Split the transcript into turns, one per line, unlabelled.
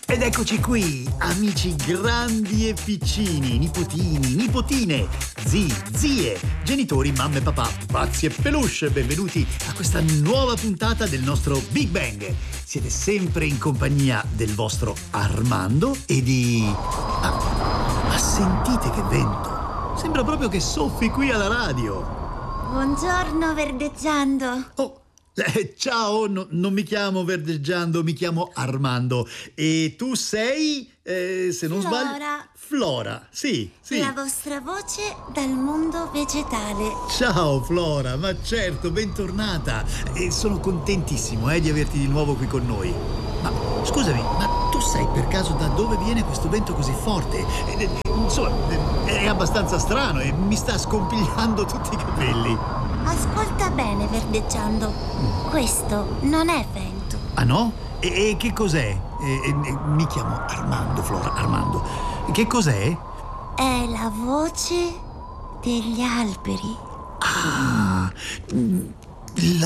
Ed eccoci qui, amici grandi e piccini, nipotini, nipotine, zii, zie, genitori, mamme, papà, pazzi e peluche. Benvenuti a questa nuova puntata del nostro Big Bang. Siete sempre in compagnia del vostro Armando e di... ma sentite che vento! Sembra proprio che soffi qui alla radio.
Buongiorno, verdeggiando.
Oh, ciao, non mi chiamo Verdeggiando, mi chiamo Armando. E tu sei, se non
Flora.
sbaglio... Flora, sì.
La vostra voce dal mondo vegetale.
Ciao Flora, ma certo, bentornata. E sono contentissimo di averti di nuovo qui con noi. Ma scusami, ma tu sai per caso da dove viene questo vento così forte? Insomma, è abbastanza strano e mi sta scompigliando tutti i capelli.
Ascolta bene, verdeggiando. Questo non è vento.
Ah no? E che cos'è? Mi chiamo Armando, Flora, Armando. Che cos'è?
È la voce degli alberi.
Ah,